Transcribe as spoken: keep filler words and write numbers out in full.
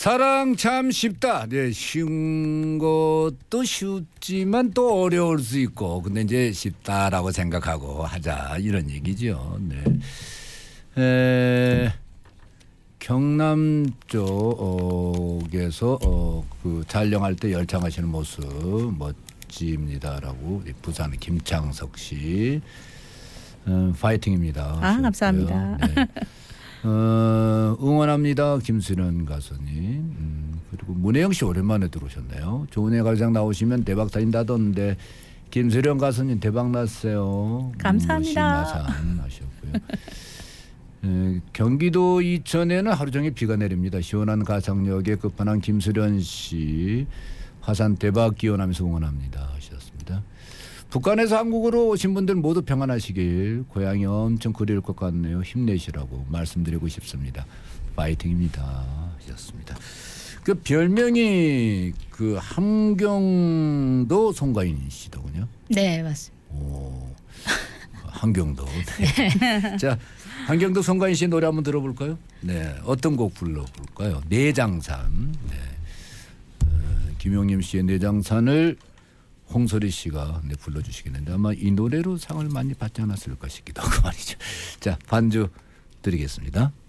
사랑 참 쉽다. 네, 쉬운 것도 쉽지만 또 어려울 수 있고, 근데 이제 쉽다라고 생각하고 하자 이런 얘기죠. 네. 에, 경남 쪽에서 어, 그 촬영할 때 열창하시는 모습 멋집니다라고 부산의 김창석 씨 음, 파이팅입니다. 아, 감사합니다. 네. 어, 응원합니다. 김수련 가수님. 음, 그리고 문혜영 씨 오랜만에 들어오셨네요. 좋은 애 가장 나오시면 대박 터진다던데 김수련 가수님 대박 났어요. 감사합니다. 음, 하셨고요. 에, 경기도 이천에는 하루 종일 비가 내립니다. 시원한 가창력의 끝판왕 김수련 씨 화산 대박 기원하면서 응원합니다 하셨습니다. 북한에서 한국으로 오신 분들 모두 평안하시길. 고향이 엄청 그리울 것 같네요. 힘내시라고 말씀드리고 싶습니다. 파이팅입니다 하셨습니다. 그 별명이 그 함경도 송가인 씨더군요. 네, 맞습니다. 오, 함경도. 네. 자, 함경도 송가인 씨 노래 한번 들어볼까요? 네, 어떤 곡 불러볼까요? 내장산. 네. 어, 김용림 씨의 내장산을 홍소리 씨가 네, 불러주시겠는데 아마 이 노래로 상을 많이 받지 않았을까 싶기도 하고 말이죠. 자, 반주 드리겠습니다.